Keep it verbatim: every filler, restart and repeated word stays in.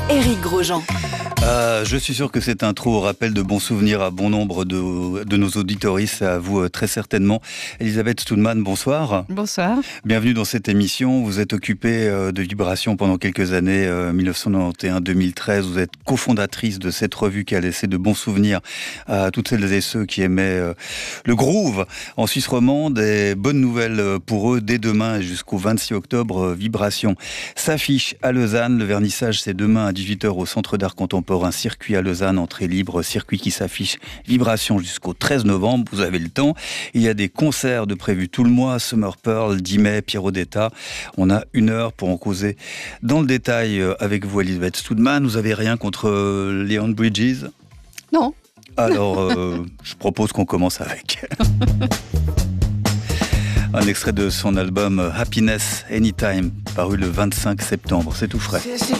Éric Grosjean. Euh, je suis sûr que cette intro rappelle de bons souvenirs à bon nombre de, de nos auditoristes, à vous euh, très certainement. Elisabeth Stoudman, bonsoir. Bonsoir. Bienvenue dans cette émission. Vous êtes occupée euh, de Vibration pendant quelques années, euh, mille neuf cent quatre-vingt-onze à deux mille treize. Vous êtes cofondatrice de cette revue qui a laissé de bons souvenirs à toutes celles et ceux qui aimaient euh, le groove en Suisse romande. Et bonnes nouvelles pour eux dès demain jusqu'au vingt-six octobre. euh, Vibration s'affiche à Lausanne. Le vernissage, c'est demain à dix-huit heures au Centre d'art contemporain. Un circuit à Lausanne, entrée libre, circuit qui s'affiche Vibration jusqu'au treize novembre, vous avez le temps. Il y a des concerts de prévus tout le mois, Summer Pearl, dix mai, Pierrot d'État. On a une heure pour en causer dans le détail avec vous, Elisabeth Stoudman. Vous avez rien contre Leon Bridges ? Non. Alors, euh, je propose qu'on commence avec un extrait de son album Happiness Anytime, paru le vingt-cinq septembre. C'est tout frais.